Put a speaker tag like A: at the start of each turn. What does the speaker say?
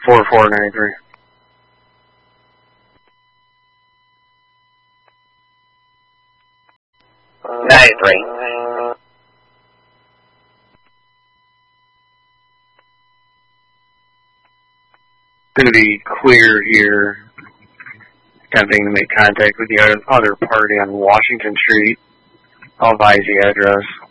A: 4493. Going to be clear here. Attempting to make contact with the other party on Washington Street. I'll advise the address.